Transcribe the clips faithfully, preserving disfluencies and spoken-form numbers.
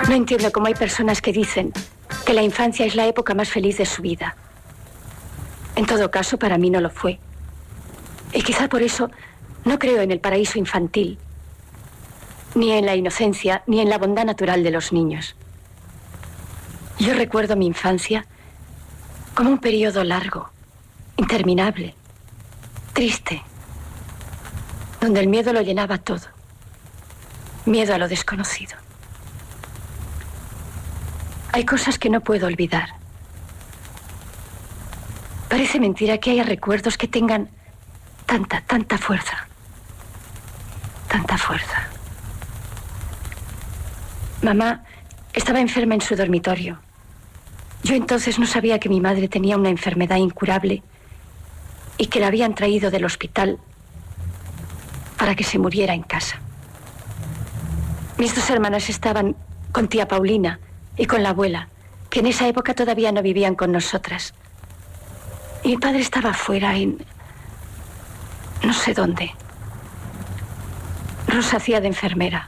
No entiendo cómo hay personas que dicen que la infancia es la época más feliz de su vida. En todo caso, para mí no lo fue. Y quizá por eso no creo en el paraíso infantil, ni en la inocencia, ni en la bondad natural de los niños. Yo recuerdo mi infancia como un periodo largo, interminable, triste, donde el miedo lo llenaba todo. Miedo a lo desconocido. Hay cosas que no puedo olvidar. Parece mentira que haya recuerdos que tengan tanta, tanta fuerza. Tanta fuerza. Mamá estaba enferma en su dormitorio. Yo entonces no sabía que mi madre tenía una enfermedad incurable y que la habían traído del hospital para que se muriera en casa. Mis dos hermanas estaban con tía Paulina y con la abuela, que en esa época todavía no vivían con nosotras. Y mi padre estaba fuera en... no sé dónde. Rosa hacía de enfermera.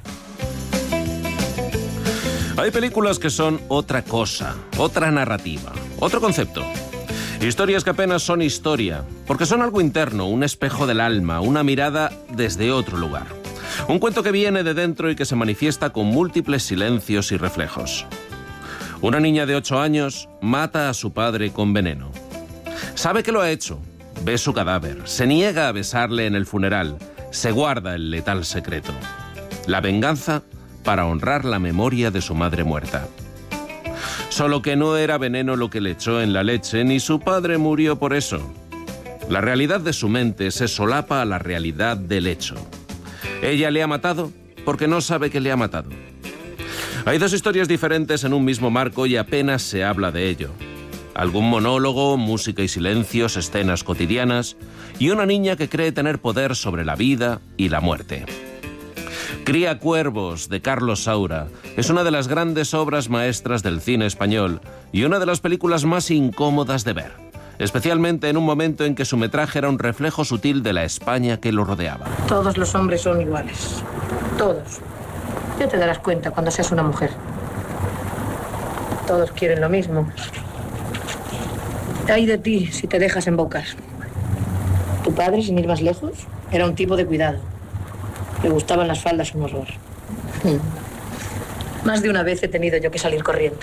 Hay películas que son otra cosa, otra narrativa, otro concepto. Historias que apenas son historia, porque son algo interno, un espejo del alma, una mirada desde otro lugar. Un cuento que viene de dentro y que se manifiesta con múltiples silencios y reflejos. Una niña de ocho años mata a su padre con veneno. Sabe que lo ha hecho, ve su cadáver, se niega a besarle en el funeral, se guarda el letal secreto. La venganza para honrar la memoria de su madre muerta. Solo que no era veneno lo que le echó en la leche, ni su padre murió por eso. La realidad de su mente se solapa a la realidad del hecho. Ella le ha matado porque no sabe que le ha matado. Hay dos historias diferentes en un mismo marco y apenas se habla de ello. Algún monólogo, música y silencios, escenas cotidianas, y una niña que cree tener poder sobre la vida y la muerte. Cría cuervos, de Carlos Saura, es una de las grandes obras maestras del cine español y una de las películas más incómodas de ver, especialmente en un momento en que su metraje era un reflejo sutil de la España que lo rodeaba. Todos los hombres son iguales. Todos. Ya te darás cuenta cuando seas una mujer. Todos quieren lo mismo. Ay de ti si te dejas embaucar. Tu padre, sin ir más lejos, era un tipo de cuidado. Le gustaban las faldas un horror. Más de una vez he tenido yo que salir corriendo.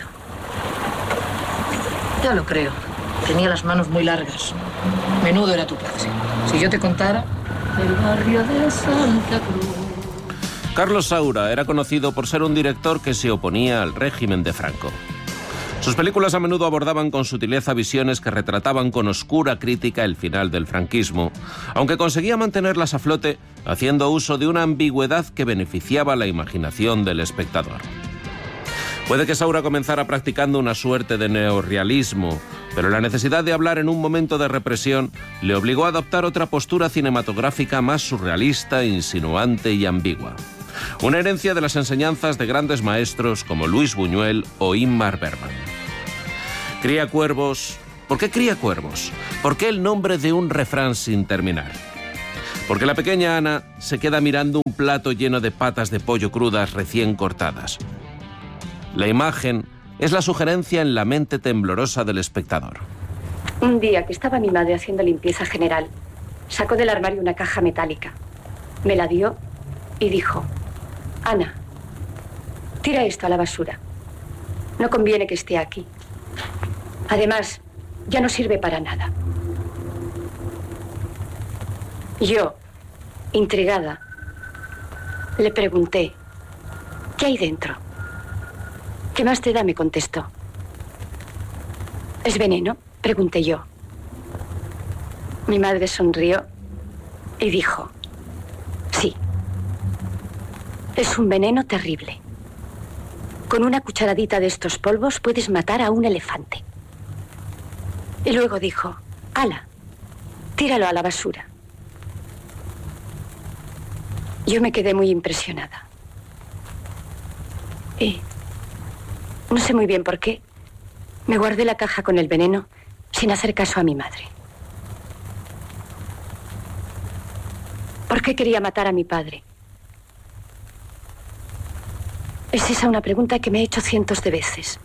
Ya lo creo. Tenía las manos muy largas. Menudo era tu padre. Si yo te contara... El barrio de Santa Cruz. Carlos Saura era conocido por ser un director que se oponía al régimen de Franco. Sus películas a menudo abordaban con sutileza visiones que retrataban con oscura crítica el final del franquismo, aunque conseguía mantenerlas a flote haciendo uso de una ambigüedad que beneficiaba la imaginación del espectador. Puede que Saura comenzara practicando una suerte de neorrealismo, pero la necesidad de hablar en un momento de represión le obligó a adoptar otra postura cinematográfica más surrealista, insinuante y ambigua. Una herencia de las enseñanzas de grandes maestros como Luis Buñuel o Ingmar Bergman. Cría cuervos. ¿Por qué cría cuervos? ¿Por qué el nombre de un refrán sin terminar? Porque la pequeña Ana se queda mirando un plato lleno de patas de pollo crudas recién cortadas. La imagen es la sugerencia en la mente temblorosa del espectador. Un día que estaba mi madre haciendo limpieza general, sacó del armario una caja metálica. Me la dio y dijo: Ana, tira esto a la basura. No conviene que esté aquí. Además, ya no sirve para nada. Yo, intrigada, le pregunté: ¿qué hay dentro? ¿Qué más te da?, me contestó. ¿Es veneno?, pregunté yo. Mi madre sonrió y dijo: sí. Es un veneno terrible. Con una cucharadita de estos polvos puedes matar a un elefante. Y luego dijo: ala, tíralo a la basura. Yo me quedé muy impresionada. Y no sé muy bien por qué, me guardé la caja con el veneno sin hacer caso a mi madre. ¿Por qué quería matar a mi padre? Es esa una pregunta que me he hecho cientos de veces.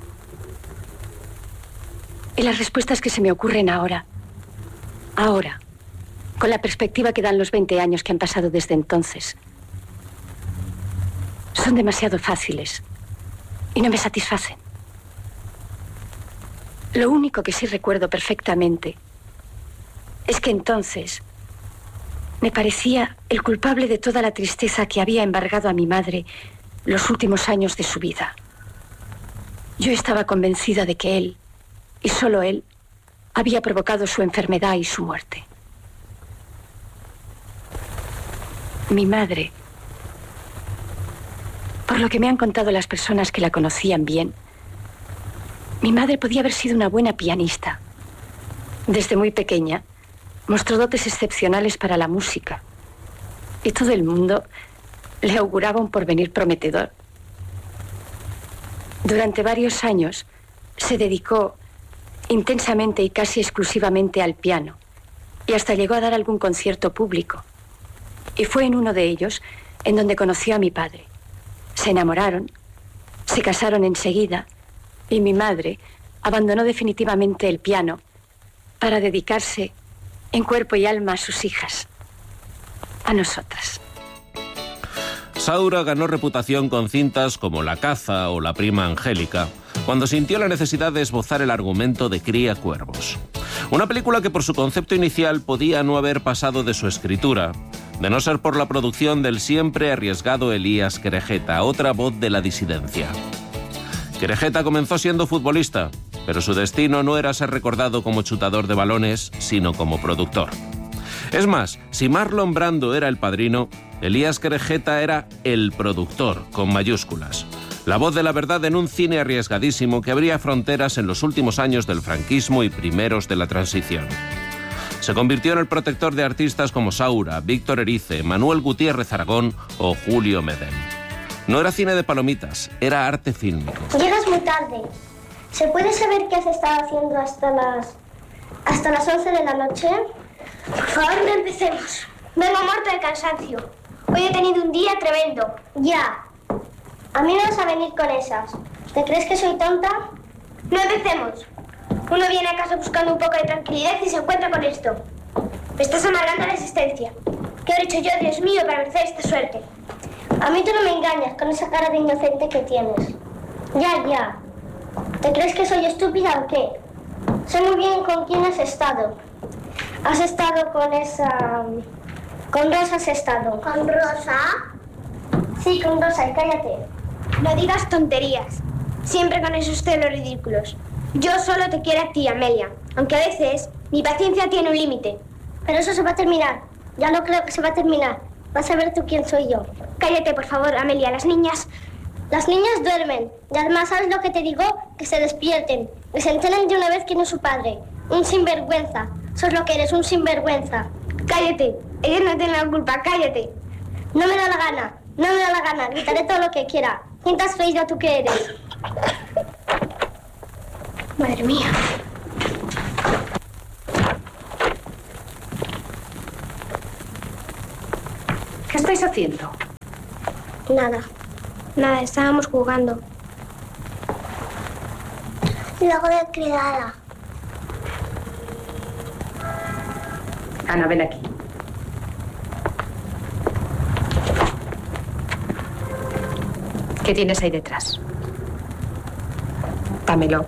Y las respuestas que se me ocurren ahora, ahora, con la perspectiva que dan los veinte años que han pasado desde entonces, son demasiado fáciles y no me satisfacen. Lo único que sí recuerdo perfectamente es que entonces me parecía el culpable de toda la tristeza que había embargado a mi madre los últimos años de su vida. Yo estaba convencida de que él, y solo él, había provocado su enfermedad y su muerte. Mi madre, por lo que me han contado las personas que la conocían bien, mi madre podía haber sido una buena pianista. Desde muy pequeña, mostró dotes excepcionales para la música. Y todo el mundo le auguraba un porvenir prometedor. Durante varios años se dedicó intensamente y casi exclusivamente al piano, y hasta llegó a dar algún concierto público. Y fue en uno de ellos en donde conoció a mi padre. Se enamoraron, se casaron enseguida, y mi madre abandonó definitivamente el piano para dedicarse en cuerpo y alma a sus hijas, a nosotras. Saura ganó reputación con cintas como La caza o La prima Angélica, cuando sintió la necesidad de esbozar el argumento de Cría cuervos. Una película que por su concepto inicial podía no haber pasado de su escritura, de no ser por la producción del siempre arriesgado Elías Querejeta, otra voz de la disidencia. Querejeta comenzó siendo futbolista, pero su destino no era ser recordado como chutador de balones, sino como productor. Es más, si Marlon Brando era el padrino, Elías Querejeta era el productor, con mayúsculas. La voz de la verdad en un cine arriesgadísimo que abría fronteras en los últimos años del franquismo y primeros de la transición. Se convirtió en el protector de artistas como Saura, Víctor Erice, Manuel Gutiérrez Aragón o Julio Medem. No era cine de palomitas, era arte fílmico. Llegas muy tarde. ¿Se puede saber qué has estado haciendo hasta las... hasta las once de la noche? Por favor, no empecemos. Vengo muerto de cansancio. Hoy he tenido un día tremendo. Ya. A mí no vas a venir con esas. ¿Te crees que soy tonta? No empecemos. Uno viene a casa buscando un poco de tranquilidad y se encuentra con esto. Me estás amargando la existencia. ¿Qué he hecho yo, Dios mío, para merecer esta suerte? A mí tú no me engañas con esa cara de inocente que tienes. Ya, ya. ¿Te crees que soy estúpida o qué? Sé muy bien con quién has estado. Has estado con esa... Con Rosa has estado. ¿Con Rosa? Sí, con Rosa, y cállate. No digas tonterías. Siempre con esos celos ridículos. Yo solo te quiero a ti, Amelia. Aunque a veces mi paciencia tiene un límite. Pero eso se va a terminar. Ya no creo que se va a terminar. Vas a ver tú quién soy yo. Cállate, por favor, Amelia. Las niñas... Las niñas duermen. Y además, ¿sabes lo que te digo? Que se despierten. Que se enteren de una vez quién es su padre. Un sinvergüenza. Eso es lo que eres, un sinvergüenza. Cállate. Ellos no tienen la culpa. Cállate. No me da la gana. No me da la gana. Gritaré todo lo que quiera. ¿Quién te has creído tú que eres? Madre mía. ¿Qué estáis haciendo? Nada. Nada, estábamos jugando. Luego de criada. Ana, ven aquí. ¿Qué tienes ahí detrás? Dámelo.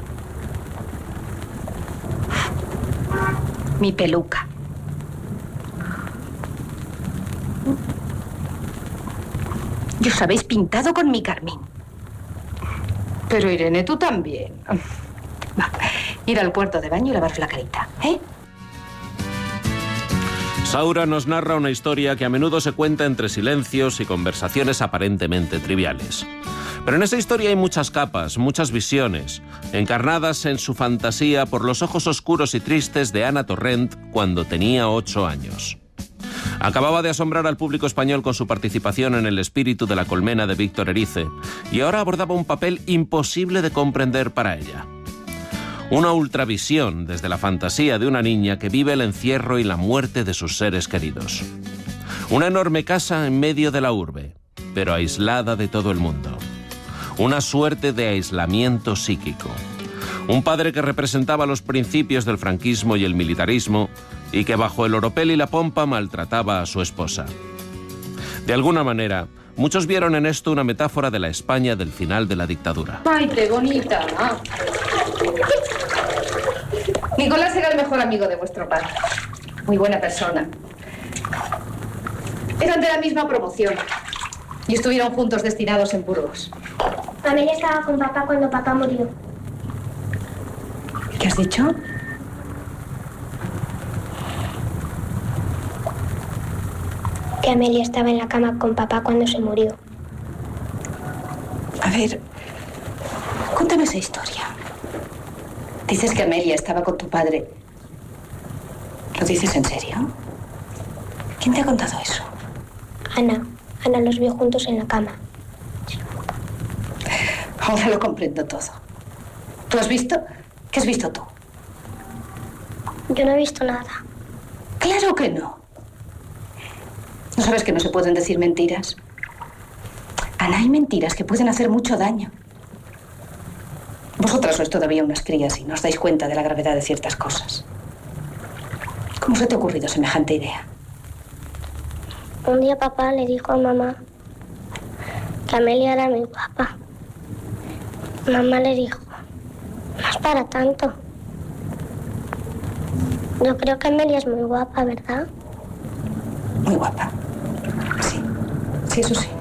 Mi peluca. Y os habéis pintado con mi carmín. Pero Irene, tú también. Va, ir al cuarto de baño y lavaros la carita, ¿eh? Saura nos narra una historia que a menudo se cuenta entre silencios y conversaciones aparentemente triviales. Pero en esa historia hay muchas capas, muchas visiones, encarnadas en su fantasía por los ojos oscuros y tristes de Ana Torrent cuando tenía ocho años. Acababa de asombrar al público español con su participación en El espíritu de la colmena de Víctor Erice y ahora abordaba un papel imposible de comprender para ella. Una ultravisión desde la fantasía de una niña que vive el encierro y la muerte de sus seres queridos. Una enorme casa en medio de la urbe, pero aislada de todo el mundo. una suerte de aislamiento psíquico. Un padre que representaba los principios del franquismo y el militarismo y que bajo el oropel y la pompa maltrataba a su esposa. De alguna manera, muchos vieron en esto una metáfora de la España del final de la dictadura. ¡Ay, qué bonita! Ah. Nicolás era el mejor amigo de vuestro padre. Muy buena persona. Eran de la misma promoción y estuvieron juntos destinados en Burgos. Amelia estaba con papá cuando papá murió. ¿Qué has dicho? Que Amelia estaba en la cama con papá cuando se murió. A ver, cuéntame esa historia. Dices que Amelia estaba con tu padre. ¿Lo dices en serio? ¿Quién te ha contado eso? Ana. Ana los vio juntos en la cama. Ahora lo comprendo todo. ¿Tú has visto? ¿Qué has visto tú? Yo no he visto nada. Claro que no. ¿No sabes que no se pueden decir mentiras? Ana, hay mentiras que pueden hacer mucho daño. Vosotras sois todavía unas crías y no os dais cuenta de la gravedad de ciertas cosas. ¿Cómo se te ha ocurrido semejante idea? Un día papá le dijo a mamá que Amelia era muy guapa. Mamá le dijo, no es para tanto. Yo creo que Amelia es muy guapa, ¿verdad? Muy guapa. Sí, sí, eso sí.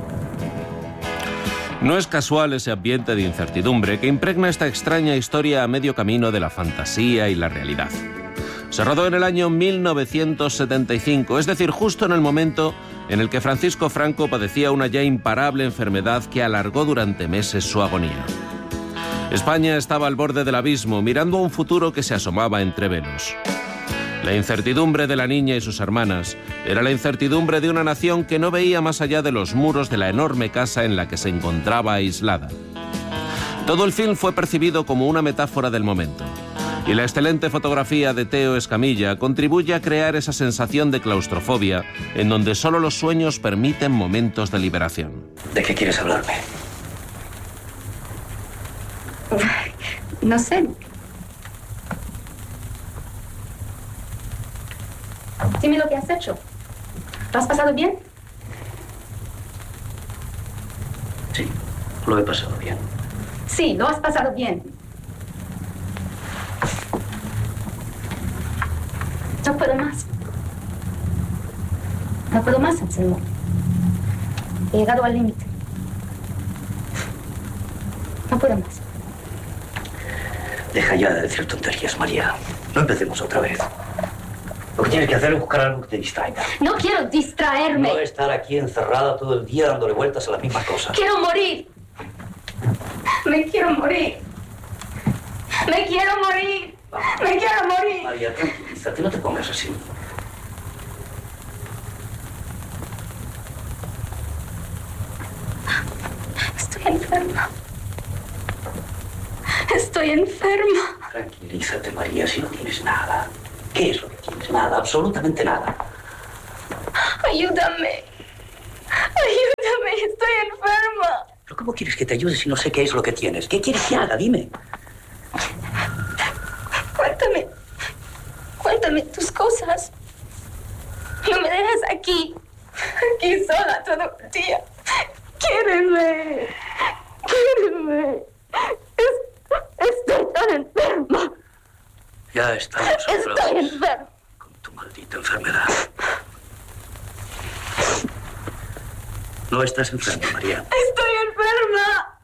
No es casual ese ambiente de incertidumbre que impregna esta extraña historia a medio camino de la fantasía y la realidad. Se rodó en el año mil novecientos setenta y cinco, es decir, justo en el momento en el que Francisco Franco padecía una ya imparable enfermedad que alargó durante meses su agonía. España estaba al borde del abismo, mirando a un futuro que se asomaba entre velos. La incertidumbre de la niña y sus hermanas era la incertidumbre de una nación que no veía más allá de los muros de la enorme casa en la que se encontraba aislada. Todo el film fue percibido como una metáfora del momento, y la excelente fotografía de Teo Escamilla contribuye a crear esa sensación de claustrofobia en donde solo los sueños permiten momentos de liberación. ¿De qué quieres hablarme? No sé. Dime lo que has hecho. ¿Lo has pasado bien? Sí, lo he pasado bien. Sí, lo has pasado bien. No puedo más. No puedo más, Anselmo. He llegado al límite. No puedo más. Deja ya de decir tonterías, María. No empecemos otra vez. Lo que tienes que hacer es buscar algo que te distraiga. No quiero distraerme. No estar aquí encerrada todo el día dándole vueltas a las mismas cosas. Quiero morir. Me quiero morir. Me quiero morir. Me quiero morir. María, tranquilízate, no te pongas así. Estoy enferma. Estoy enferma. Tranquilízate, María, si no tienes nada. ¿Qué es lo que tienes? Nada, absolutamente nada. Ayúdame. Ayúdame, estoy enferma. ¿Pero cómo quieres que te ayude si no sé qué es lo que tienes? ¿Qué quieres que haga? Dime. Cuéntame. Cuéntame tus cosas. No me dejes aquí. Aquí sola todo el día. Quiéreme. Quiéreme. Es, estoy tan enferma. Ya estamos otra Estoy vez enferma. con tu maldita enfermedad. No estás enferma, María. Estoy enferma.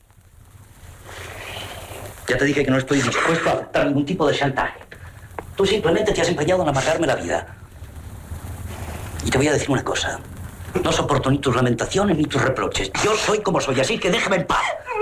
Ya te dije que no estoy dispuesto a aceptar ningún tipo de chantaje. Tú simplemente te has empeñado en amargarme la vida. Y te voy a decir una cosa. No soporto ni tus lamentaciones ni tus reproches. Yo soy como soy, así que déjame en paz.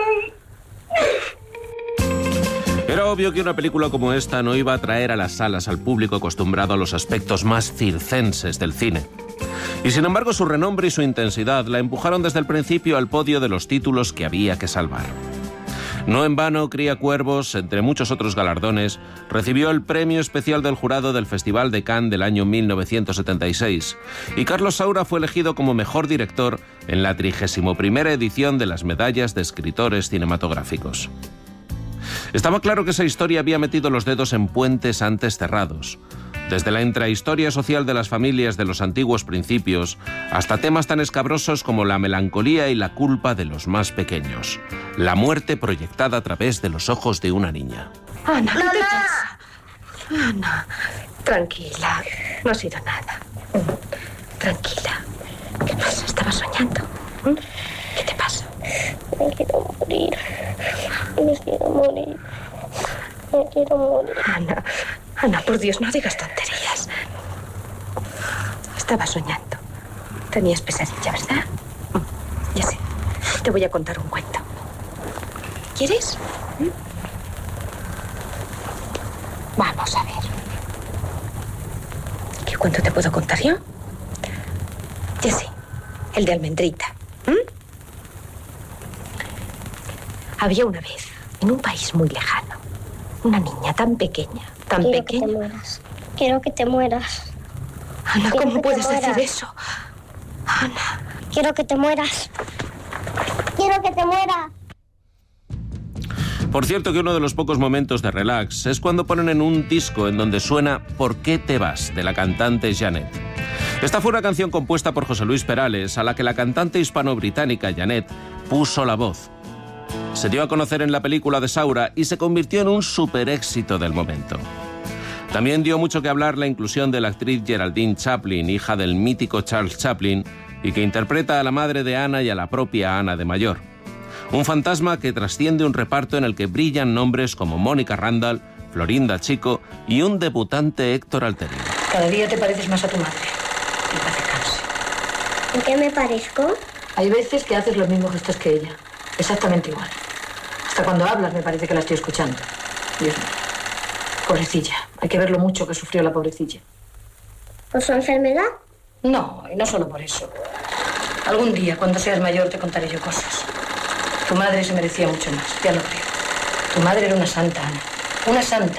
Era obvio que una película como esta no iba a traer a las salas al público acostumbrado a los aspectos más circenses del cine. Y sin embargo su renombre y su intensidad la empujaron desde el principio al podio de los títulos que había que salvar. No en vano, Cría Cuervos, entre muchos otros galardones, recibió el premio especial del jurado del Festival de Cannes del año mil novecientos setenta y seis, y Carlos Saura fue elegido como mejor director en la trigésima primera edición de las medallas de escritores cinematográficos. Estaba claro que esa historia había metido los dedos en puentes antes cerrados, desde la intrahistoria social de las familias de los antiguos principios hasta temas tan escabrosos como la melancolía y la culpa de los más pequeños, la muerte proyectada a través de los ojos de una niña. Ana, ¿qué te pasa? Ana, tranquila, no ha sido nada. Tranquila. ¿Qué pasa? ¿Estabas soñando? ¿Qué te pasa? Me quiero morir. Me quiero morir. Me quiero morir. Ana, Ana, por Dios, no digas tonterías. Estaba soñando. Tenías pesadilla, ¿verdad? Ya sé. Te voy a contar un cuento. ¿Quieres? ¿Mm? Vamos a ver. ¿Qué cuento te puedo contar yo? Ya sé. El de Almendrita. ¿Mm? Había una vez, en un país muy lejano, una niña tan pequeña, tan Quiero pequeña. que te mueras. Quiero que te mueras. Ana, Quiero ¿cómo que te puedes decir mueras. eso? Ana. Quiero que te mueras. Quiero que te mueras. Por cierto que uno de los pocos momentos de relax es cuando ponen en un disco en donde suena ¿Por qué te vas?, de la cantante Janet. Esta fue una canción compuesta por José Luis Perales, a la que la cantante hispano-británica Janet puso la voz. Se dio a conocer en la película de Saura y se convirtió en un superéxito del momento. También dio mucho que hablar la inclusión de la actriz Geraldine Chaplin, hija del mítico Charles Chaplin, y que interpreta a la madre de Ana y a la propia Ana de mayor. Un fantasma que trasciende un reparto en el que brillan nombres como Mónica Randall, Florinda Chico y un debutante Héctor Alterio. Cada día te pareces más a tu madre. En paz descanse. ¿En qué me parezco? Hay veces que haces los mismos gestos que ella. Exactamente igual. Hasta cuando hablas me parece que la estoy escuchando. Dios mío. Pobrecilla. Hay que ver lo mucho que sufrió la pobrecilla. ¿Por su enfermedad? No, y no solo por eso. Algún día, cuando seas mayor, te contaré yo cosas. Tu madre se merecía mucho más, ya lo creo. Tu madre era una santa, Ana. Una santa.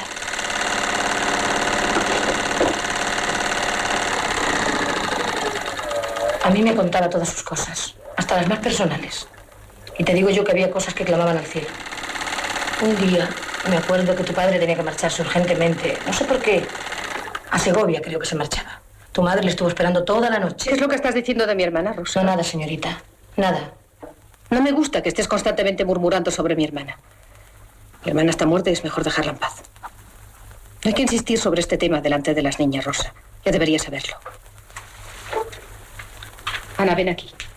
A mí me contaba todas sus cosas, hasta las más personales. Y te digo yo que había cosas que clamaban al cielo. Un día me acuerdo que tu padre tenía que marcharse urgentemente, no sé por qué. A Segovia creo que se marchaba. Tu madre le estuvo esperando toda la noche. ¿Qué es lo que estás diciendo de mi hermana, Rosa? No, nada, señorita. Nada. No me gusta que estés constantemente murmurando sobre mi hermana. Mi hermana está muerta y es mejor dejarla en paz. No hay que insistir sobre este tema delante de las niñas, Rosa. Ya deberías saberlo. Ana, ven aquí.